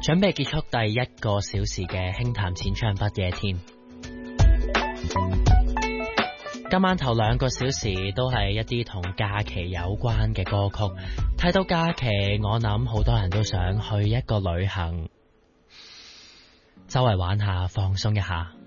準備結束第一個小時嘅輕談淺唱不夜天。今晚頭2個小時都係一啲同假期有關嘅歌曲。睇到假期，我諗好多人都想去一個旅行，周圍玩下，放鬆一下。